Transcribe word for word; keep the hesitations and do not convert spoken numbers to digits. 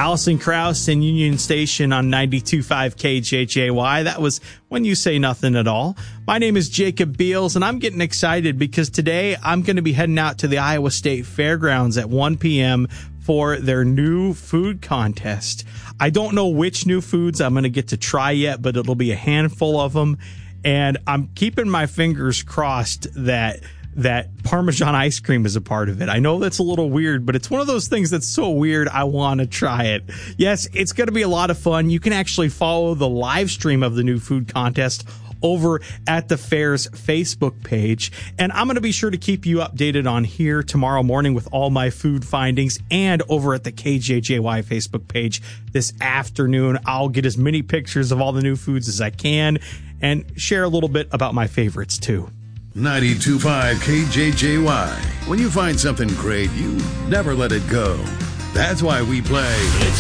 Allison Krauss and Union Station on ninety-two point five K J J Y. That was When You Say Nothing at All. My name is Jacob Beals, and I'm getting excited because today I'm going to be heading out to the Iowa State Fairgrounds at one p.m. for their new food contest. I don't know which new foods I'm going to get to try yet, but it'll be a handful of them. And I'm keeping my fingers crossed that that Parmesan ice cream is a part of it. I know that's a little weird, but it's one of those things that's so weird I want to try it. Yes, it's going to be a lot of fun. You can actually follow the live stream of the new food contest over at the fair's Facebook page. And I'm going to be sure to keep you updated on here tomorrow morning with all my food findings, and over at the K J J Y Facebook page this afternoon. I'll get as many pictures of all the new foods as I can and share a little bit about my favorites too. ninety-two point five K J J Y. When you find something great, you never let it go. That's why we play... It's